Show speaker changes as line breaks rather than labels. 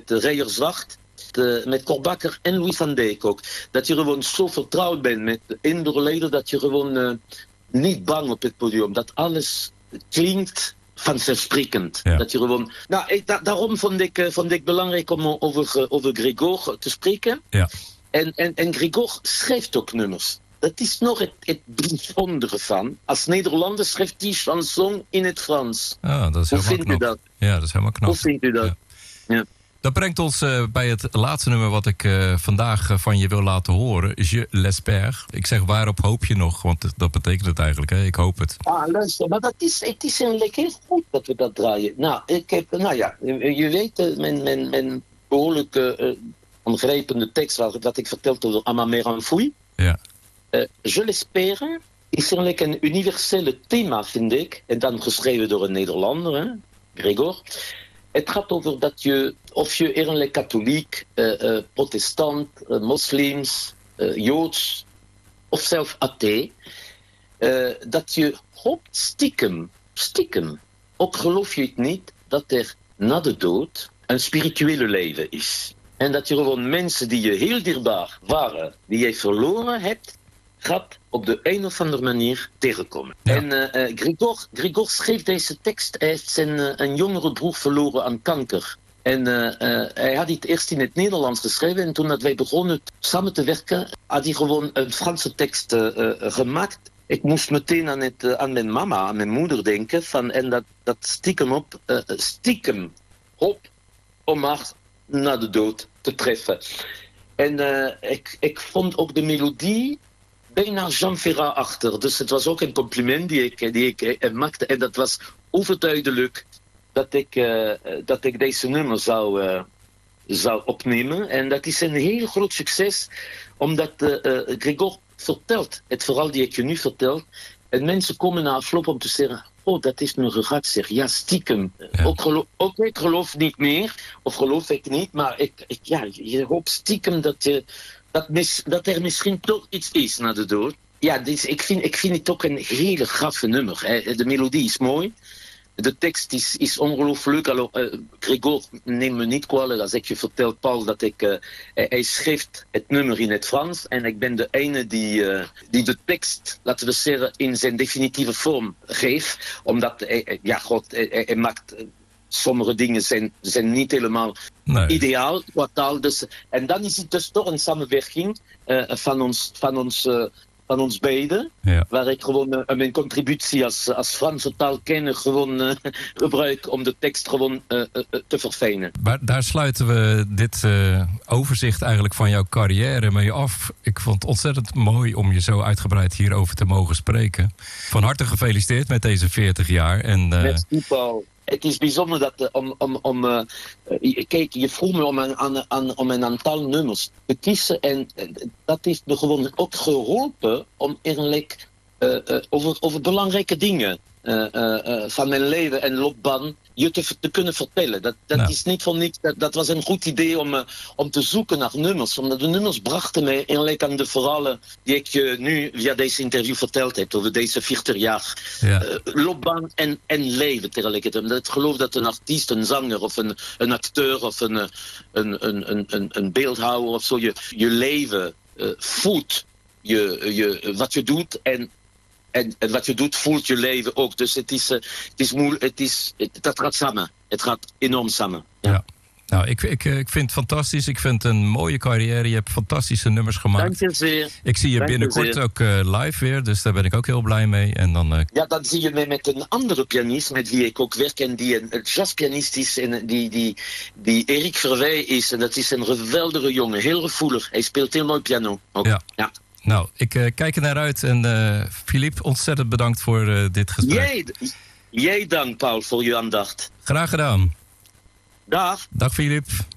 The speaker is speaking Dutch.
met Reijer Zwart, met Cor Bakker en Louis van Dijk ook. Dat je gewoon zo vertrouwd bent met de indoorleden, dat je gewoon niet bang op het podium. Dat alles klinkt vanzelfsprekend.
Ja.
Dat je gewoon... daarom vond ik belangrijk om over Gregor te spreken.
Ja.
En Gregor schrijft ook nummers. Dat is nog het bijzondere van. Als Nederlander schrijft die chanson in het Frans.
Ah, dat is
Hoe
helemaal
vindt u
knap.
dat?
Ja, dat is helemaal knap.
Hoe vindt u dat? Ja.
Dat brengt ons bij het laatste nummer wat ik vandaag van je wil laten horen. Je l'espère. Ik zeg, waarop hoop je nog? Want dat betekent het eigenlijk, hè? Ik hoop het.
Luister, maar het is eigenlijk heel goed dat we dat draaien. Je weet, mijn behoorlijk ongrijpende tekst dat ik vertelde over Ma mère enfouie.
Ja.
Je l'espère is eigenlijk een universele thema, vind ik. En dan geschreven door een Nederlander, hè? Gregor. Het gaat over dat of je eerlijk katholiek, protestant, moslims, joods of zelf athee, dat je hoopt stiekem, ook geloof je het niet, dat er na de dood een spirituele leven is. En dat je gewoon mensen die je heel dierbaar waren, die je verloren hebt, gaat op de een of andere manier tegenkomen. Ja. En Gregor schreef deze tekst. Hij heeft een jongere broer verloren aan kanker. En hij had het eerst in het Nederlands geschreven. En toen dat wij begonnen samen te werken, had hij gewoon een Franse tekst gemaakt. Ik moest meteen aan mijn mama, aan mijn moeder denken. En dat stiekem hoop om haar na de dood te treffen. En ik vond ook de melodie bijna Jean Ferrat achter. Dus het was ook een compliment die ik maakte. En dat was overduidelijk dat ik deze nummer zou opnemen. En dat is een heel groot succes, omdat Gregor vertelt, het verhaal die ik je nu vertel, en mensen komen na afloop om te zeggen, oh, dat is me geraakt, zeg. Ja, stiekem. Ja. Ook ik geloof niet meer, of geloof ik niet, maar je hoopt stiekem dat er misschien toch iets is na de dood. Ja, ik vind het ook een hele gaffe nummer. Hè. De melodie is mooi. De tekst is ongelooflijk. Gregor, neem me niet kwalijk als ik je vertel, Paul, dat hij schrijft het nummer in het Frans. En ik ben de ene die de tekst, laten we zeggen, in zijn definitieve vorm geeft. Omdat hij maakt... Sommige dingen zijn niet helemaal ideaal qua taal. Dus, en dan is het dus toch een samenwerking van ons beiden. Ja. Waar ik gewoon mijn contributie als Franse taalkenner gewoon gebruik om de tekst gewoon te verfijnen.
Maar daar sluiten we dit overzicht eigenlijk van jouw carrière mee af. Ik vond het ontzettend mooi om je zo uitgebreid hierover te mogen spreken. Van harte gefeliciteerd met deze 40 jaar.
Merci, Paul. Het is bijzonder dat kijk, je vroeg me om een aantal nummers te kiezen. En dat heeft me gewoon ook geholpen om eerlijk over belangrijke dingen van mijn leven en loopbaan je te kunnen vertellen. Dat is niet voor niks. Dat was een goed idee om te zoeken naar nummers. Omdat de nummers brachten mij eerlijk aan de verhalen die ik je nu via deze interview verteld heb over deze 40 jaar loopbaan en leven tegelijkertijd. Omdat ik geloof dat een artiest, een zanger of een acteur of een beeldhouwer of zo je leven voedt, wat je doet en wat je doet, voelt je leven ook. Dus het is moeilijk. Dat gaat samen. Het gaat enorm samen. Ja.
Nou, ik vind het fantastisch. Ik vind het een mooie carrière. Je hebt fantastische nummers gemaakt.
Dank je zeer.
Ik zie je binnenkort ook live weer. Dus daar ben ik ook heel blij mee. En dan,
Ja, dan zie je mij met een andere pianist met wie ik ook werk. En die een jazzpianist is. En die Erik Verwij is. En dat is een geweldige jongen. Heel gevoelig. Hij speelt heel mooi piano. Ook. Ja.
Nou, ik kijk er naar uit. En Philippe, ontzettend bedankt voor dit gesprek.
Jij dank, Paul, voor je aandacht.
Graag gedaan.
Dag.
Dag, Philippe.